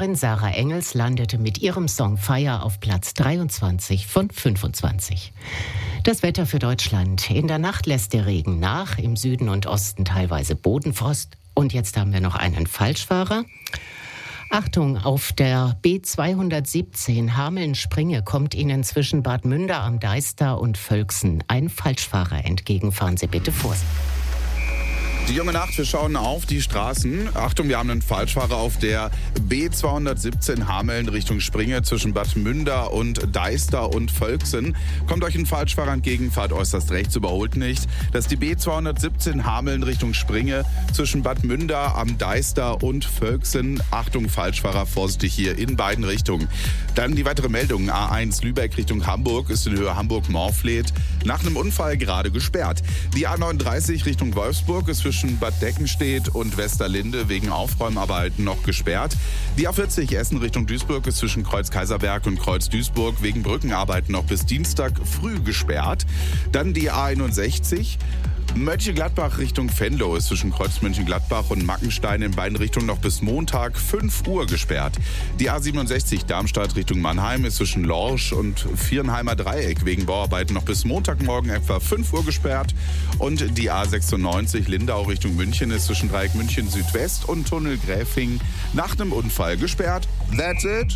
Sängerin Sarah Engels landete mit ihrem Song Fire auf Platz 23 von 25. Das Wetter für Deutschland. In der Nacht lässt der Regen nach, im Süden und Osten teilweise Bodenfrost. Und jetzt haben wir noch einen Falschfahrer. Achtung, auf der B217 Hameln-Springe kommt Ihnen zwischen Bad Münder am Deister und Völksen ein Falschfahrer entgegen. Fahren Sie bitte vorsichtig. Die junge Nacht, wir schauen auf die Straßen. Achtung, wir haben einen Falschfahrer auf der B217 Hameln Richtung Springe zwischen Bad Münder und Deister und Völksen. Kommt euch ein Falschfahrer entgegen, fahrt äußerst rechts, überholt nicht. Das ist die B217 Hameln Richtung Springe zwischen Bad Münder am Deister und Völksen. Achtung, Falschfahrer, vorsichtig hier in beiden Richtungen. Dann die weitere Meldung. A1 Lübeck Richtung Hamburg ist in Höhe Hamburg-Morfleet nach einem Unfall gerade gesperrt. Die A39 Richtung Wolfsburg ist zwischen Bad Deckenstedt und Westerlinde wegen Aufräumarbeiten noch gesperrt. Die A40 Essen Richtung Duisburg ist zwischen Kreuz Kaiserberg und Kreuz Duisburg wegen Brückenarbeiten noch bis Dienstag früh gesperrt. Dann die A61 Mönchengladbach Richtung Venlo ist zwischen Kreuz Mönchengladbach und Mackenstein in beiden Richtungen noch bis Montag 5 Uhr gesperrt. Die A67 Darmstadt Richtung Mannheim ist zwischen Lorsch und Viernheimer Dreieck wegen Bauarbeiten noch bis Montagmorgen etwa 5 Uhr gesperrt. Und die A96 Lindau Richtung München ist zwischen Dreieck München Südwest und Tunnel Gräfing nach einem Unfall gesperrt. That's it.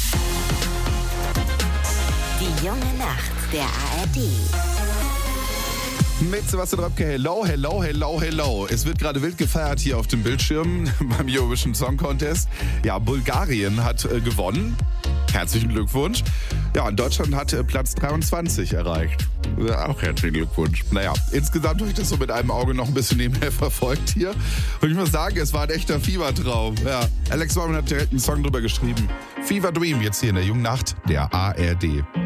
Die junge Nacht der ARD. Mit Sebastian Röpke, hello, hello, hello, hello. Es wird gerade wild gefeiert hier auf dem Bildschirm beim Eurovision Song Contest. Ja, Bulgarien hat gewonnen. Herzlichen Glückwunsch. Ja, und Deutschland hat Platz 23 erreicht. Auch herzlichen Glückwunsch. Naja, insgesamt habe ich das so mit einem Auge noch ein bisschen nebenher verfolgt hier. Und ich muss sagen, es war ein echter Fiebertraum. Ja, Alex Warman hat direkt einen Song drüber geschrieben. Fever Dream, jetzt hier in der jungen Nacht der ARD.